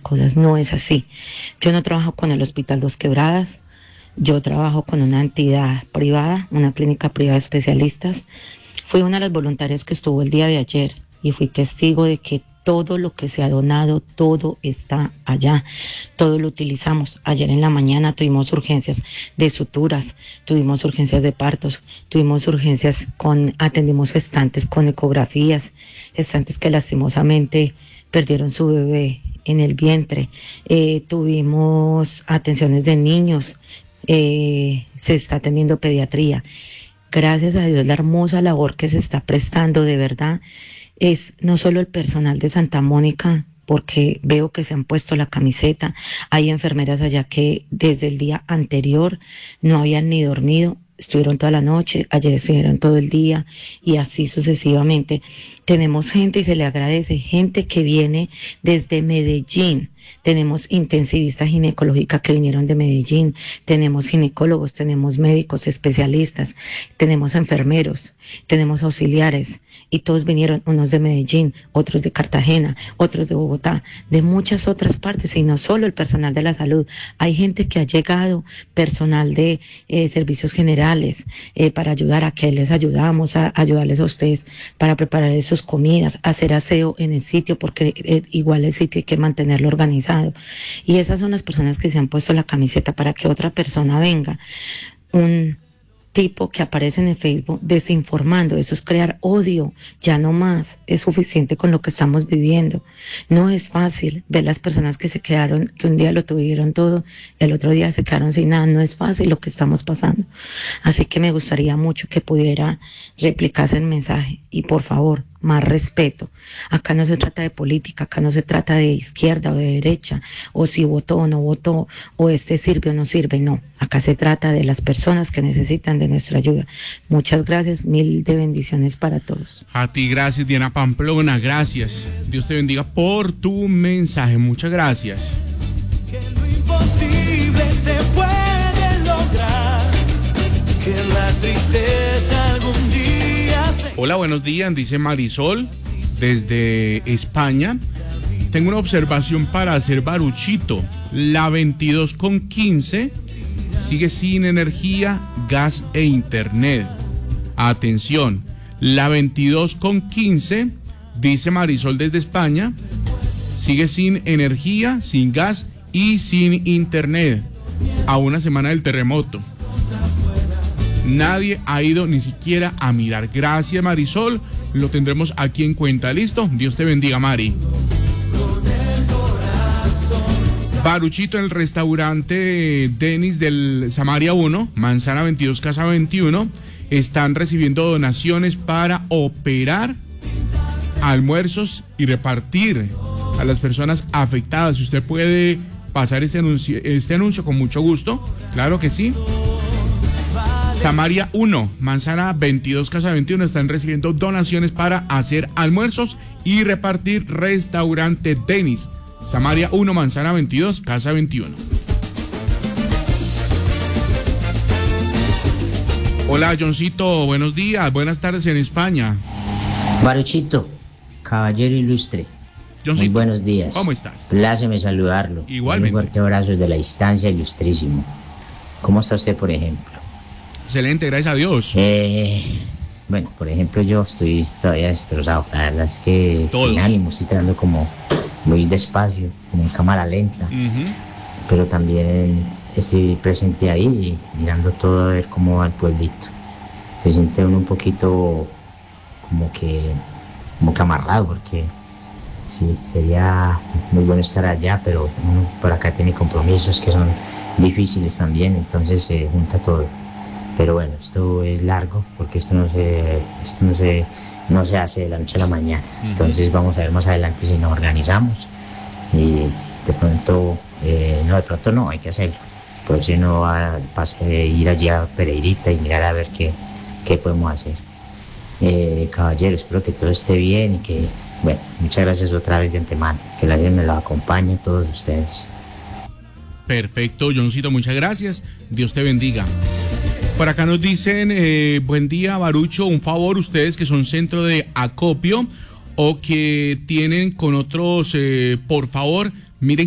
cosas. No es así. Yo no trabajo con el Hospital Dos Quebradas, yo trabajo con una entidad privada, una clínica privada de especialistas. Fui una de las voluntarias que estuvo el día de ayer y fui testigo de que todo lo que se ha donado, todo está allá, todo lo utilizamos. Ayer en la mañana tuvimos urgencias de suturas, tuvimos urgencias de partos, tuvimos urgencias atendimos gestantes con ecografías, gestantes que lastimosamente perdieron su bebé en el vientre, tuvimos atenciones de niños, se está atendiendo pediatría. Gracias a Dios, la hermosa labor que se está prestando, de verdad, es no solo el personal de Santa Mónica, porque veo que se han puesto la camiseta, hay enfermeras allá que desde el día anterior no habían ni dormido, estuvieron toda la noche, ayer estuvieron todo el día y así sucesivamente. Tenemos gente y se le agradece, gente que viene desde Medellín. Tenemos intensivistas ginecológicas que vinieron de Medellín, tenemos ginecólogos, tenemos médicos especialistas, tenemos enfermeros, tenemos auxiliares y todos vinieron, unos de Medellín, otros de Cartagena, otros de Bogotá, de muchas otras partes y no solo el personal de la salud. Hay gente que ha llegado, personal de servicios generales, para ayudar a que les ayudamos, a ayudarles a ustedes para preparar sus comidas, hacer aseo en el sitio, porque igual el sitio hay que mantenerlo organizado. Y esas son las personas que se han puesto la camiseta para que otra persona venga. Un tipo que aparece en el Facebook desinformando, eso es crear odio, ya no más, es suficiente con lo que estamos viviendo. No es fácil ver las personas que se quedaron, que un día lo tuvieron todo, el otro día se quedaron sin nada, no es fácil lo que estamos pasando. Así que me gustaría mucho que pudiera replicarse el mensaje y por favor, más respeto. Acá no se trata de política, acá no se trata de izquierda o de derecha, o si votó o no votó, o este sirve o no sirve, no. Acá se trata de las personas que necesitan de nuestra ayuda. Muchas gracias, mil de bendiciones para todos. A ti, gracias, Diana Pamplona, gracias. Dios te bendiga por tu mensaje, muchas gracias. Que lo imposible se puede lograr, que la tristeza algún día se... Hola, buenos días, dice Marisol desde España. Tengo una observación para hacer, Baruchito. La 22:15 sigue sin energía, gas e internet. Atención, la 22:15, dice Marisol desde España, sigue sin energía, sin gas y sin internet. A una semana del terremoto. Nadie ha ido ni siquiera a mirar. Gracias, Marisol. Lo tendremos aquí en cuenta. ¿Listo? Dios te bendiga, Mari. Baruchito, en el restaurante Denis del Samaria 1, Manzana 22, Casa 21, están recibiendo donaciones para operar almuerzos y repartir a las personas afectadas. Si usted puede pasar este anuncio con mucho gusto, claro que sí. Samaria 1, Manzana 22, Casa 21, están recibiendo donaciones para hacer almuerzos y repartir. Restaurante Denis, Samaria 1, Manzana 22, Casa 21. Hola, Johncito, buenos días, buenas tardes en España. Baruchito, caballero ilustre, Johncito, muy buenos días. ¿Cómo estás? Pláceme saludarlo. Igualmente. Un fuerte abrazo desde la distancia, ilustrísimo. ¿Cómo está usted, por ejemplo? Excelente, gracias a Dios. Bueno, por ejemplo, yo estoy todavía destrozado. La verdad es que Todos. sin ánimo, estoy tratando como muy despacio, como en cámara lenta. Pero también estoy presente ahí, mirando todo a ver cómo va el pueblito. Se siente uno un poquito como que amarrado, porque sí, sería muy bueno estar allá, pero uno por acá tiene compromisos que son difíciles también, entonces se junta todo. Pero bueno, esto es largo, porque esto no se hace de la noche a la mañana. Entonces vamos a ver más adelante si nos organizamos y de pronto no, hay que hacerlo. Por eso no va a ir allí a Pereirita y mirar a ver qué podemos hacer. Caballero, espero que todo esté bien y que, bueno, muchas gracias otra vez de antemano. Que la Virgen me lo acompañe a todos ustedes. Perfecto, Johncito, muchas gracias. Dios te bendiga. Por acá nos dicen, buen día, Barucho, un favor, ustedes que son centro de acopio o que tienen con otros, por favor, miren